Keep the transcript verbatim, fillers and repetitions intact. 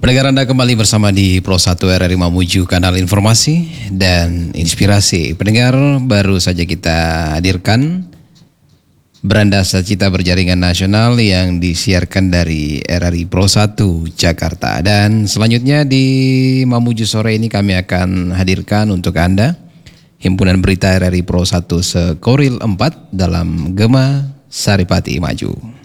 Pendengar Anda kembali bersama di Pro satu R R I Mamuju, kanal informasi dan inspirasi. Pendengar, baru saja kita hadirkan Beranda Cita Berjaringan Nasional yang disiarkan dari R R I Pro satu Jakarta. Dan selanjutnya di Mamuju sore ini kami akan hadirkan untuk Anda Himpunan Berita R R I Pro satu Sekoril empat dalam Gema Saripati Maju.